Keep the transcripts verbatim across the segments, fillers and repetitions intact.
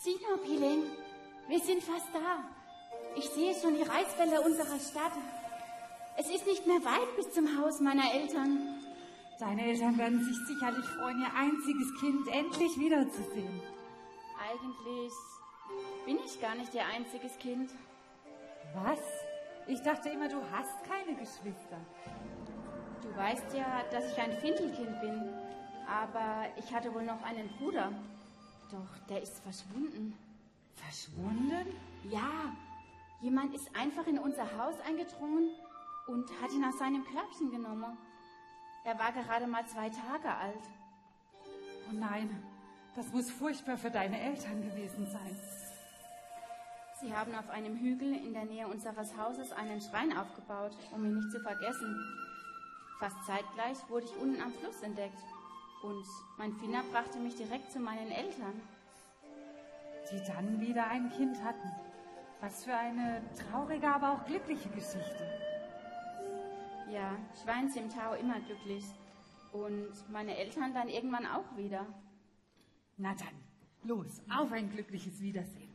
Sieh nur, Piling, wir sind fast da. Ich sehe schon die Reisfelder unserer Stadt. Es ist nicht mehr weit bis zum Haus meiner Eltern. Deine Eltern werden sich sicherlich freuen, ihr einziges Kind endlich wiederzusehen. Eigentlich bin ich gar nicht ihr einziges Kind. Was? Ich dachte immer, du hast keine Geschwister. Du weißt ja, dass ich ein Findelkind bin. Aber ich hatte wohl noch einen Bruder. Doch der ist verschwunden. Verschwunden? Ja, jemand ist einfach in unser Haus eingedrungen und hat ihn aus seinem Körbchen genommen. Er war gerade mal zwei Tage alt. Oh nein, das muss furchtbar für deine Eltern gewesen sein. Sie haben auf einem Hügel in der Nähe unseres Hauses einen Schrein aufgebaut, um ihn nicht zu vergessen. Fast zeitgleich wurde ich unten am Fluss entdeckt. Und mein Finner brachte mich direkt zu meinen Eltern. Die dann wieder ein Kind hatten. Was für eine traurige, aber auch glückliche Geschichte. Ja, ich war in Simtau immer glücklich. Und meine Eltern dann irgendwann auch wieder. Na dann, los, auf ein glückliches Wiedersehen.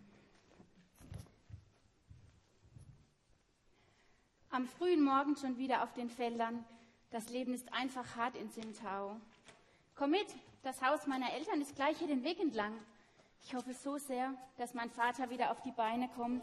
Am frühen Morgen schon wieder auf den Feldern. Das Leben ist einfach hart in Simtau. Komm mit, das Haus meiner Eltern ist gleich hier den Weg entlang. Ich hoffe so sehr, dass mein Vater wieder auf die Beine kommt.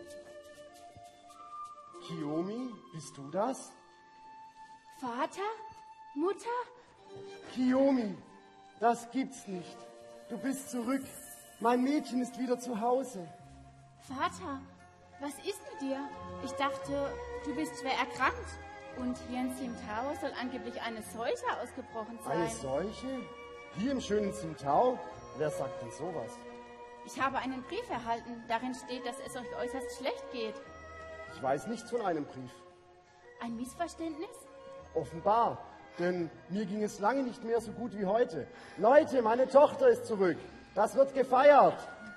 Kiyomi, bist du das? Vater? Mutter? Kiyomi, das gibt's nicht. Du bist zurück. Mein Mädchen ist wieder zu Hause. Vater, was ist mit dir? Ich dachte, du bist schwer erkrankt. Und hier in Simtau soll angeblich eine Seuche ausgebrochen sein. Eine Seuche? Hier im schönen Simtau? Wer sagt denn sowas? Ich habe einen Brief erhalten. Darin steht, dass es euch äußerst schlecht geht. Ich weiß nichts von einem Brief. Ein Missverständnis? Offenbar, denn mir ging es lange nicht mehr so gut wie heute. Leute, meine Tochter ist zurück. Das wird gefeiert.